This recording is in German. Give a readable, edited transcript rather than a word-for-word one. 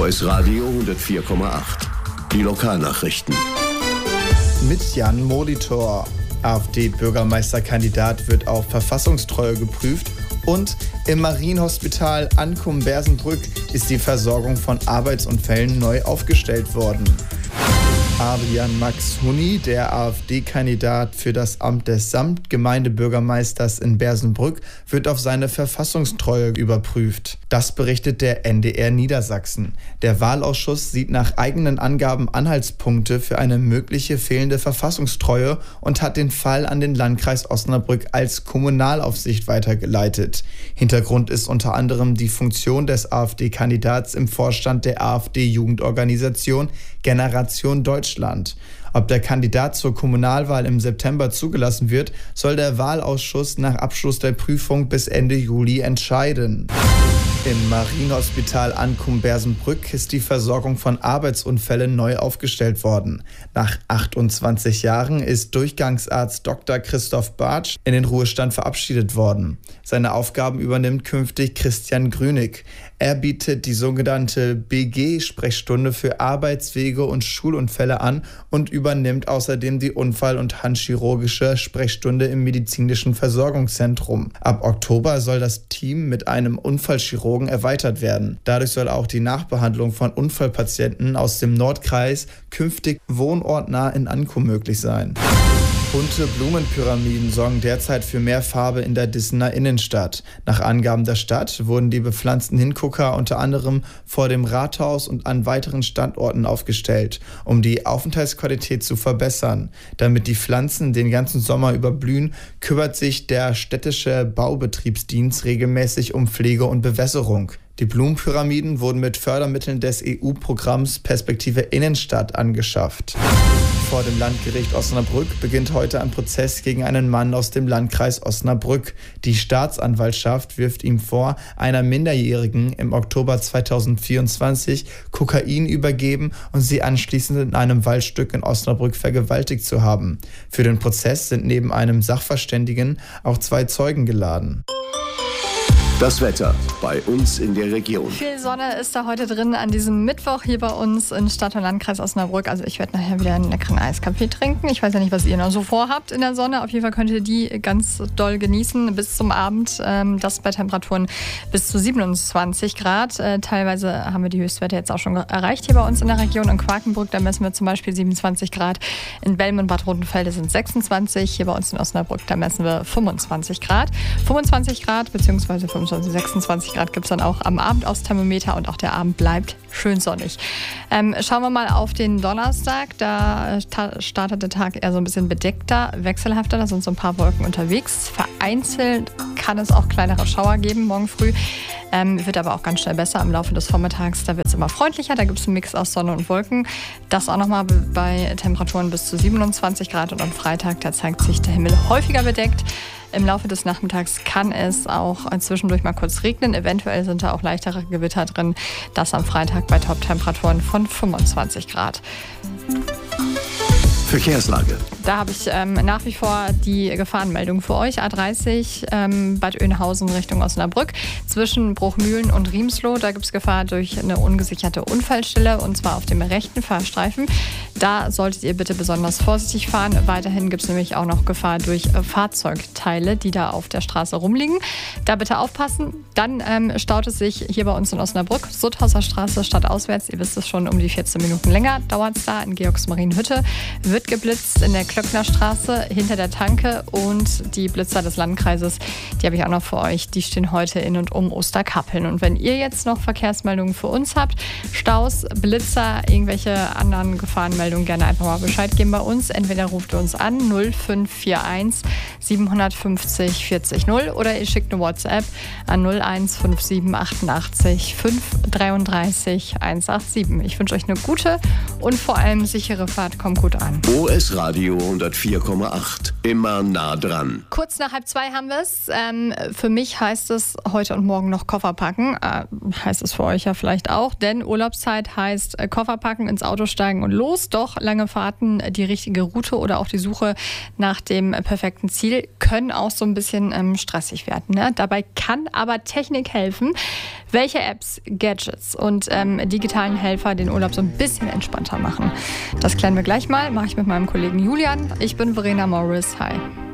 OS Radio 104,8. Die Lokalnachrichten. Mit Jan Molitor. AfD-Bürgermeisterkandidat wird auf Verfassungstreue geprüft und im Marienhospital Ankum-Bersenbrück ist die Versorgung von Arbeitsunfällen neu aufgestellt worden. Adrian Max Hunni, der AfD-Kandidat für das Amt des Samtgemeindebürgermeisters in Bersenbrück, wird auf seine Verfassungstreue überprüft. Das berichtet der NDR Niedersachsen. Der Wahlausschuss sieht nach eigenen Angaben Anhaltspunkte für eine mögliche fehlende Verfassungstreue und hat den Fall an den Landkreis Osnabrück als Kommunalaufsicht weitergeleitet. Hintergrund ist unter anderem die Funktion des AfD-Kandidats im Vorstand der AfD-Jugendorganisation Generation Deutschland. Ob der Kandidat zur Kommunalwahl im September zugelassen wird, soll der Wahlausschuss nach Abschluss der Prüfung bis Ende Juli entscheiden. Im Marienhospital Ankum-Bersenbrück ist die Versorgung von Arbeitsunfällen neu aufgestellt worden. Nach 28 Jahren ist Durchgangsarzt Dr. Christoph Bartsch in den Ruhestand verabschiedet worden. Seine Aufgaben übernimmt künftig Christian Grünig. Er bietet die sogenannte BG-Sprechstunde für Arbeitswege und Schulunfälle an und übernimmt außerdem die Unfall- und Handchirurgische Sprechstunde im medizinischen Versorgungszentrum. Ab Oktober soll das Team mit einem Unfallchirurgen erweitert werden. Dadurch soll auch die Nachbehandlung von Unfallpatienten aus dem Nordkreis künftig wohnortnah in Ankum möglich sein. Bunte Blumenpyramiden sorgen derzeit für mehr Farbe in der Dissener Innenstadt. Nach Angaben der Stadt wurden die bepflanzten Hingucker unter anderem vor dem Rathaus und an weiteren Standorten aufgestellt, um die Aufenthaltsqualität zu verbessern. Damit die Pflanzen den ganzen Sommer über blühen, kümmert sich der städtische Baubetriebsdienst regelmäßig um Pflege und Bewässerung. Die Blumenpyramiden wurden mit Fördermitteln des EU-Programms Perspektive Innenstadt angeschafft. Vor dem Landgericht Osnabrück beginnt heute ein Prozess gegen einen Mann aus dem Landkreis Osnabrück. Die Staatsanwaltschaft wirft ihm vor, einer Minderjährigen im Oktober 2024 Kokain übergeben und sie anschließend in einem Waldstück in Osnabrück vergewaltigt zu haben. Für den Prozess sind neben einem Sachverständigen auch 2 Zeugen geladen. Das Wetter bei uns in der Region. Viel Sonne ist da heute drin an diesem Mittwoch hier bei uns in Stadt- und Landkreis Osnabrück. Also ich werde nachher wieder einen leckeren Eiskaffee trinken. Ich weiß ja nicht, was ihr noch so vorhabt in der Sonne. Auf jeden Fall könnt ihr die ganz doll genießen bis zum Abend. Das bei Temperaturen bis zu 27 Grad. Teilweise haben wir die Höchstwerte jetzt auch schon erreicht hier bei uns in der Region. In Quakenbrück, da messen wir zum Beispiel 27 Grad. In Belm und Bad Rotenfelde sind 26. Hier bei uns in Osnabrück, da messen wir 25 Grad. 25 Grad bzw. 26 Grad gibt es dann auch am Abend aufs Thermometer und auch der Abend bleibt schön sonnig. Schauen wir mal auf den Donnerstag. Da startet der Tag eher so ein bisschen bedeckter, wechselhafter. Da sind so ein paar Wolken unterwegs. Vereinzelt kann es auch kleinere Schauer geben morgen früh. Wird aber auch ganz schnell besser im Laufe des Vormittags. Da wird es immer freundlicher. Da gibt es einen Mix aus Sonne und Wolken. Das auch nochmal bei Temperaturen bis zu 27 Grad. Und am Freitag, da zeigt sich der Himmel häufiger bedeckt. Im Laufe des Nachmittags kann es auch zwischendurch mal kurz regnen. Eventuell sind da auch leichtere Gewitter drin. Das am Freitag bei Top-Temperaturen von 25 Grad. Verkehrslage. Da habe ich nach wie vor die Gefahrenmeldung für euch. A30 Bad Oeynhausen Richtung Osnabrück. Zwischen Bruchmühlen und Riemsloh. Da gibt es Gefahr durch eine ungesicherte Unfallstelle. Und zwar auf dem rechten Fahrstreifen. Da solltet ihr bitte besonders vorsichtig fahren. Weiterhin gibt es nämlich auch noch Gefahr durch Fahrzeugteile, die da auf der Straße rumliegen. Da bitte aufpassen. Dann staut es sich hier bei uns in Osnabrück. Sutthauser Straße stadtauswärts. Ihr wisst es schon, um die 14 Minuten länger dauert es da in Georgsmarienhütte. Wird geblitzt in der Klöcknerstraße hinter der Tanke und die Blitzer des Landkreises, die habe ich auch noch für euch, die stehen heute in und um Osterkappeln. Und wenn ihr jetzt noch Verkehrsmeldungen für uns habt, Staus, Blitzer, irgendwelche anderen Gefahrenmeldungen, gerne einfach mal Bescheid geben bei uns. Entweder ruft ihr uns an 0541 750 40 0 oder ihr schickt eine WhatsApp an 0157 88 533 187. Ich wünsche euch eine gute und vor allem sichere Fahrt. Kommt gut an. OS Radio 104,8. Immer nah dran. Kurz nach 1:30 haben wir es. Für mich heißt es heute und morgen noch Koffer packen. Heißt es für euch ja vielleicht auch, denn Urlaubszeit heißt Koffer packen, ins Auto steigen und los. Doch lange Fahrten, die richtige Route oder auch die Suche nach dem perfekten Ziel können auch so ein bisschen stressig werden. Ne? Dabei kann aber Technik helfen. Welche Apps, Gadgets und digitalen Helfer den Urlaub so ein bisschen entspannter machen? Das klären wir gleich mal. Mache ich mit meinem Kollegen Julian. Ich bin Verena Morris. Hi.